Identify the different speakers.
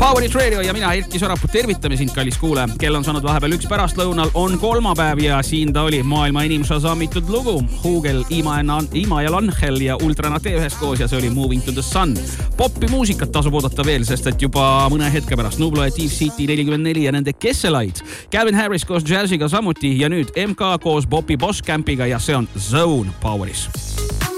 Speaker 1: Powerit Radio ja mina Erki Sorapu tervitame sind, kallis kuule. Kell on saanud vahepeal 1 pärastlõunal, on kolmapäev ja siin ta oli maailma inimese saamitud lugu. Hugel, Ima ja Lanchel ja Ultranate üheskoos ja see oli Moving to the Sun. Poppi muusikat tasub oodata veel, sest et juba mõne hetke pärast Nublo ja Deep City 44 ja nende Kesselaid. Calvin Harris koos Jazziga samuti ja nüüd MK koos Bobby Boss Campiga ja see on Zone Poweris.